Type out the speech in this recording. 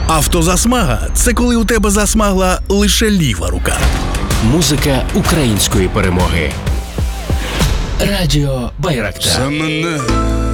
Автозасмага – це коли у тебе засмагла лише ліва рука. Музика української перемоги. Радіо Байрактар.